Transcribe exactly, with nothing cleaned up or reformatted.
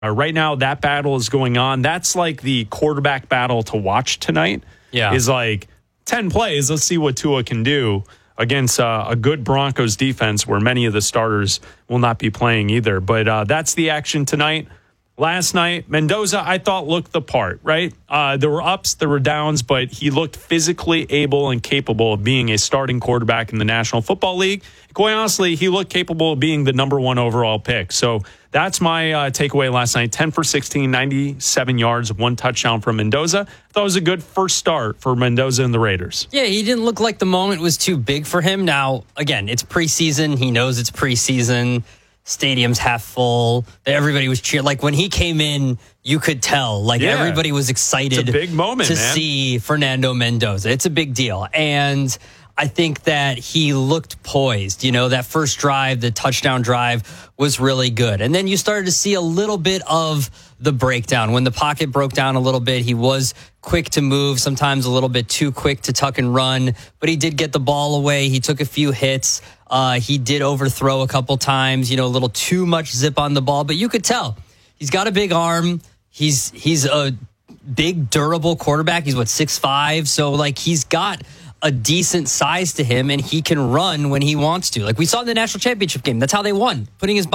Uh, right now, that battle is going on. That's like the quarterback battle to watch tonight. Yeah. Is like ten plays. Let's see what Tua can do against uh, a good Broncos defense where many of the starters will not be playing either. But uh, that's the action tonight. Last night, Mendoza, I thought, looked the part, right? Uh, there were ups, there were downs, but he looked physically able and capable of being a starting quarterback in the National Football League. Quite honestly, he looked capable of being the number one overall pick. So that's my uh, takeaway last night. ten for sixteen, ninety-seven yards, one touchdown from Mendoza. I thought it was a good first start for Mendoza and the Raiders. Yeah, he didn't look like the moment was too big for him. Now, again, it's preseason. He knows it's preseason. Stadium's half full. Everybody was cheering. Like when he came in, you could tell. Like Yeah. everybody was excited. It's a big moment, to man. see Fernando Mendoza. It's a big deal, and I think that he looked poised. You know, that first drive, the touchdown drive, was really good, and then you started to see a little bit of the breakdown when the pocket broke down a little bit. He was quick to move, sometimes a little bit too quick to tuck and run, but he did get the ball away. He took a few hits. Uh, he did overthrow a couple times, you know, a little too much zip on the ball, but you could tell he's got a big arm. He's he's a big, durable quarterback. He's what, six five? So like he's got a decent size to him, and he can run when he wants to. Like we saw in the national championship game. That's how they won, putting his